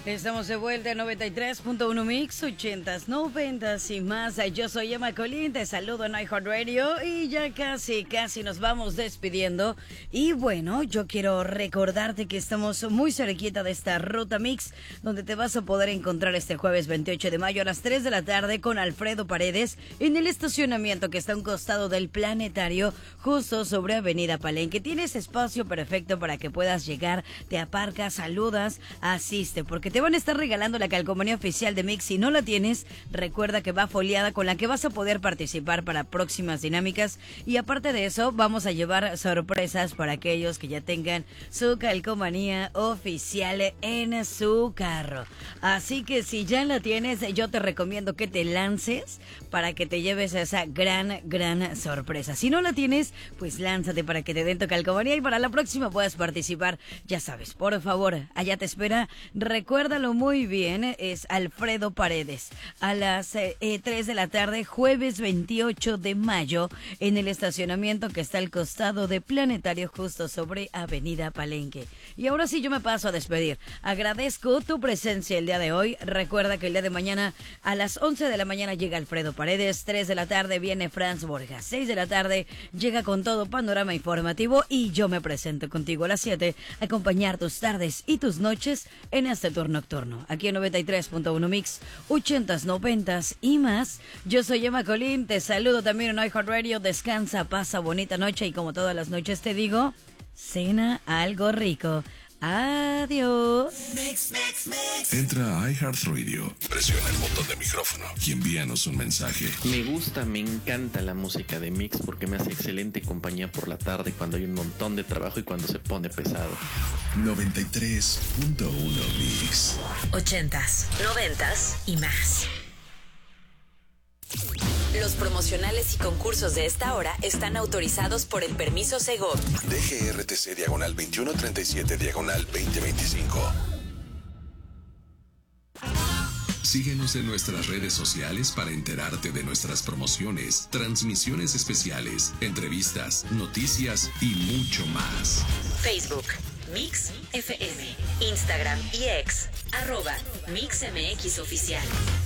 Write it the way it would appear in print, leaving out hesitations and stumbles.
Estamos de vuelta en 93.1 Mix, 80s, 90s y más. Yo soy Emma Colín, te saludo en iHeartRadio y ya casi nos vamos despidiendo. Y bueno, yo quiero recordarte que estamos muy cerquita de esta Ruta Mix, donde te vas a poder encontrar este jueves 28 de mayo a las 3 de la tarde con Alfredo Paredes en el estacionamiento que está a un costado del Planetario, justo sobre Avenida Palenque. Tienes espacio perfecto para que puedas llegar, te aparcas, saludas, asiste, porque te van a estar regalando la calcomanía oficial de Mix. Si no la tienes, recuerda que va foliada con la que vas a poder participar para próximas dinámicas. Y aparte de eso, vamos a llevar sorpresas para aquellos que ya tengan su calcomanía oficial en su carro. Así que si ya la tienes, yo te recomiendo que te lances para que te lleves esa gran sorpresa. Si no la tienes, pues lánzate para que te den tu calcomanía y para la próxima puedas participar. Ya sabes, por favor, allá te espera. Recuérdalo muy bien, es Alfredo Paredes a las 3 de la tarde, jueves 28 de mayo, en el estacionamiento que está al costado de Planetario, justo sobre Avenida Palenque. Y ahora sí, yo me paso a despedir. Agradezco tu presencia el día de hoy. Recuerda que el día de mañana a las 11 de la mañana llega Alfredo Paredes, 3 de la tarde viene Franz Borja, 6 de la tarde llega con todo Panorama Informativo y yo me presento contigo a las 7 a acompañar tus tardes y tus noches en este turno nocturno, aquí en 93.1 Mix, 80s, 90s y más. Yo soy Emma Colín, te saludo también en iHeartRadio. Descansa, pasa bonita noche y como todas las noches te digo, cena algo rico. Adiós. Entra a iHeartRadio, presiona el botón de micrófono y envíanos un mensaje. Me encanta la música de Mix porque me hace excelente compañía por la tarde cuando hay un montón de trabajo y cuando se pone pesado. 93.1 Mix. 80s, 90s y más. Los promocionales y concursos de esta hora están autorizados por el permiso Segov. DGRTC /2137/2025. Síguenos en nuestras redes sociales para enterarte de nuestras promociones, transmisiones especiales, entrevistas, noticias y mucho más. Facebook, Mix FM, Instagram y X, @MixMX Oficial.